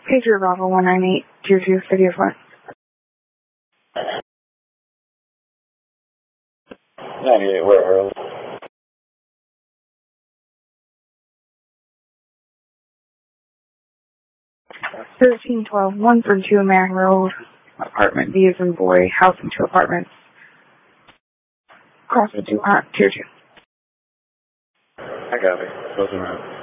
Pager Bravo 198, Tier 2, City of West. 98, where early? 1312, 132 Man Road, apartment B as in boy, house and 2 apartments. Crossing 2, Tier 2. I got it. Close around.